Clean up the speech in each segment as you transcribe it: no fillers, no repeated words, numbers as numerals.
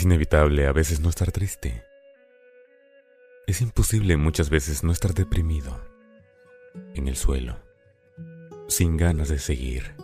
inevitable a veces no estar triste. Es imposible muchas veces no estar deprimido, en el suelo, sin ganas de seguir.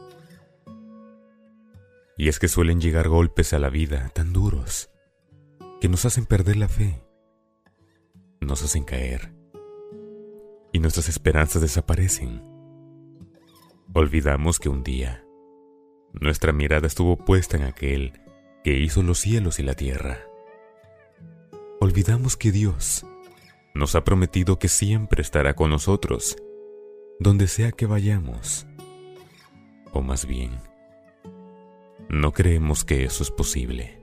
Y es que suelen llegar golpes a la vida tan duros que nos hacen perder la fe, nos hacen caer y nuestras esperanzas desaparecen. Olvidamos que un día nuestra mirada estuvo puesta en aquel que hizo los cielos y la tierra. Olvidamos que Dios nos ha prometido que siempre estará con nosotros, donde sea que vayamos. O más bien, no creemos que eso es posible.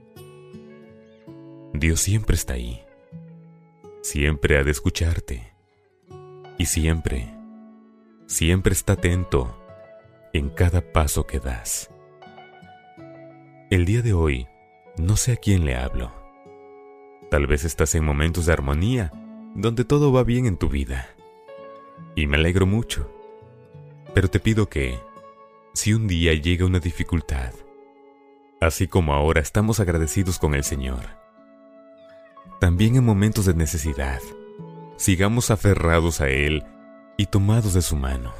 Dios siempre está ahí. Siempre ha de escucharte. Y siempre está atento en cada paso que das. El día de hoy, no sé a quién le hablo. Tal vez estás en momentos de armonía, donde todo va bien en tu vida. Y me alegro mucho. Pero te pido que, si un día llega una dificultad, así como ahora estamos agradecidos con el Señor, también en momentos de necesidad, sigamos aferrados a Él y tomados de su mano.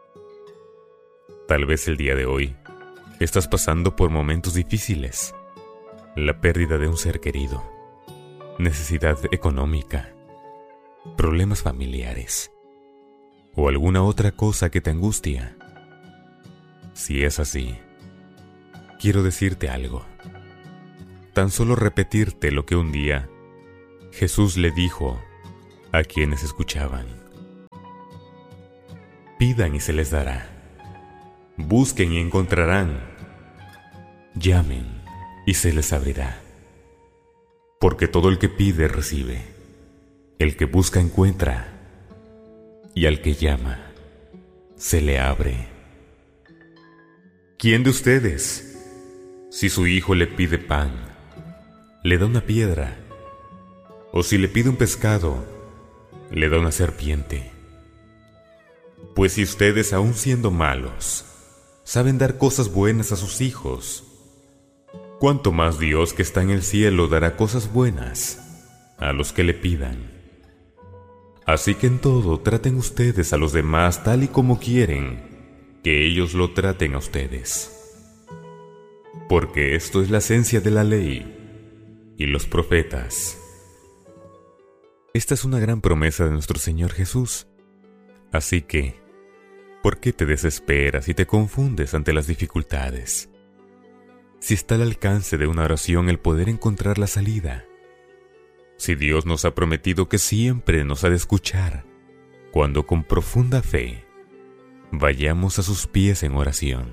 Tal vez el día de hoy estás pasando por momentos difíciles, la pérdida de un ser querido, necesidad económica, problemas familiares o alguna otra cosa que te angustia. Si es así, quiero decirte algo. Tan solo repetirte lo que un día Jesús le dijo a quienes escuchaban. Pidan y se les dará. Busquen y encontrarán. Llamen y se les abrirá. Porque todo el que pide recibe, el que busca encuentra, y al que llama se le abre. ¿Quién de ustedes, si su hijo le pide pan, le da una piedra? ¿O si le pide un pescado, le da una serpiente? Pues si ustedes, aun siendo malos, saben dar cosas buenas a sus hijos, ¿cuánto más Dios que está en el cielo dará cosas buenas a los que le pidan? Así que en todo traten ustedes a los demás tal y como quieren que ellos lo traten a ustedes. Porque esto es la esencia de la ley y los profetas. Esta es una gran promesa de nuestro Señor Jesús. Así que, ¿por qué te desesperas y te confundes ante las dificultades? Si está al alcance de una oración el poder encontrar la salida. Si Dios nos ha prometido que siempre nos ha de escuchar, cuando con profunda fe vayamos a sus pies en oración.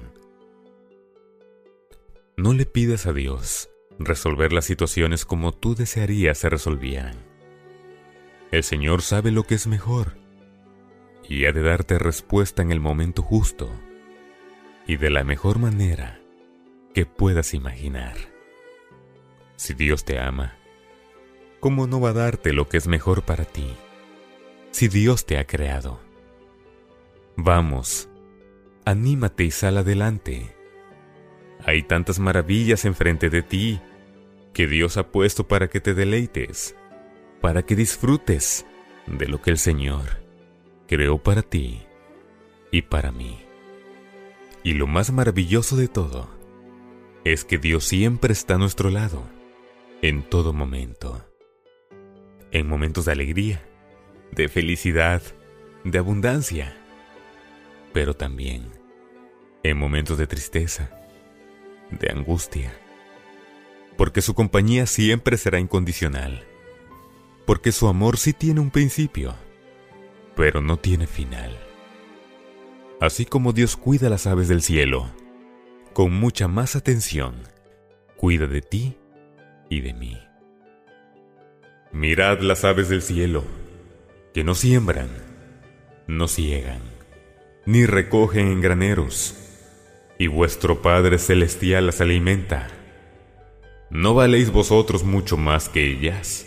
No le pidas a Dios resolver las situaciones como tú desearías se resolvieran. El Señor sabe lo que es mejor y ha de darte respuesta en el momento justo y de la mejor manera que puedas imaginar. Si Dios te ama, ¿cómo no va a darte lo que es mejor para ti? Si Dios te ha creado. Vamos, anímate y sal adelante. Hay tantas maravillas enfrente de ti que Dios ha puesto para que te deleites, para que disfrutes de lo que el Señor creó para ti y para mí. Y lo más maravilloso de todo es que Dios siempre está a nuestro lado, en todo momento. En momentos de alegría, de felicidad, de abundancia, pero también en momentos de tristeza, de angustia, porque su compañía siempre será incondicional, porque su amor sí tiene un principio, pero no tiene final. Así como Dios cuida las aves del cielo, con mucha más atención, cuida de ti y de mí. Mirad las aves del cielo, que no siembran, no ciegan, ni recogen en graneros, y vuestro Padre Celestial las alimenta. ¿No valéis vosotros mucho más que ellas?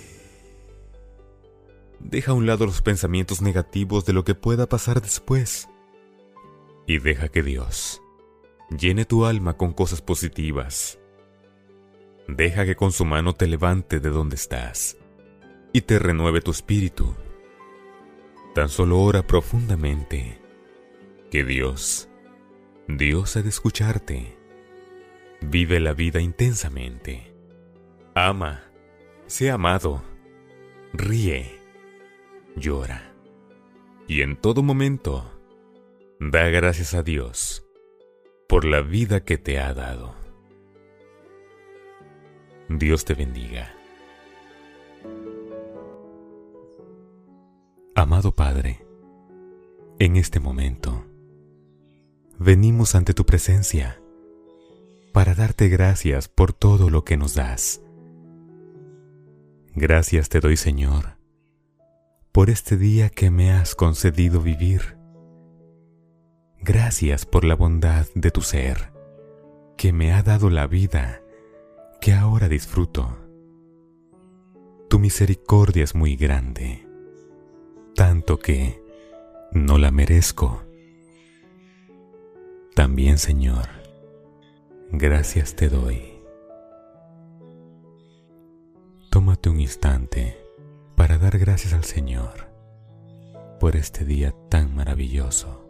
Deja a un lado los pensamientos negativos de lo que pueda pasar después, y deja que Dios llene tu alma con cosas positivas. Deja que con su mano te levante de donde estás y te renueve tu espíritu. Tan solo ora profundamente que Dios ha de escucharte. Vive la vida intensamente. Ama, sé amado, ríe, llora. Y en todo momento, da gracias a Dios por la vida que te ha dado. Dios te bendiga. Amado Padre, en este momento, venimos ante tu presencia para darte gracias por todo lo que nos das. Gracias te doy, Señor, por este día que me has concedido vivir. Gracias por la bondad de tu ser, que me ha dado la vida que ahora disfruto. Tu misericordia es muy grande, tanto que no la merezco. También, Señor, gracias te doy. Tómate un instante para dar gracias al Señor por este día tan maravilloso.